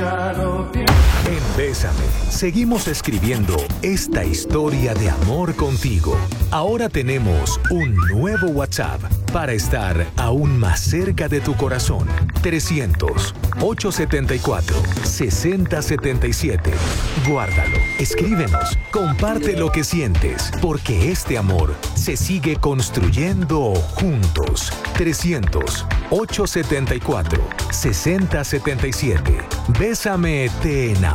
En Bésame, seguimos escribiendo esta historia de amor contigo. Ahora tenemos un nuevo WhatsApp para estar aún más cerca de tu corazón. 300-874-6077. Guárdalo, escríbenos, comparte lo que sientes, porque este amor se sigue construyendo juntos. 300-874-6077. Bésame, te enamoro.